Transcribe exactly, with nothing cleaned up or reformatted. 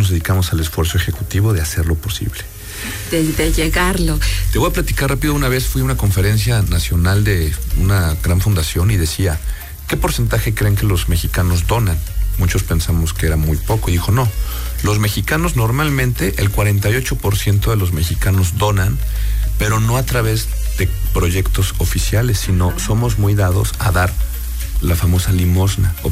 nos dedicamos al esfuerzo ejecutivo de hacerlo posible. De, de llegarlo. Te voy a platicar rápido. Una vez fui a una conferencia nacional de una gran fundación y decía, ¿qué porcentaje creen que los mexicanos donan? Muchos pensamos que era muy poco. Y dijo, no, los mexicanos normalmente, el cuarenta y ocho por ciento de los mexicanos donan, pero no a través de proyectos oficiales, sino somos muy dados a dar la famosa limosna.